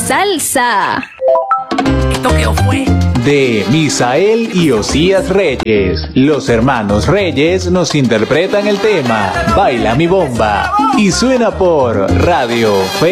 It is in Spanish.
salsa. ¿Esto qué fue? De Misael y Osías Reyes. Los hermanos Reyes nos interpretan el tema Baila mi bomba y suena por Radio Fe.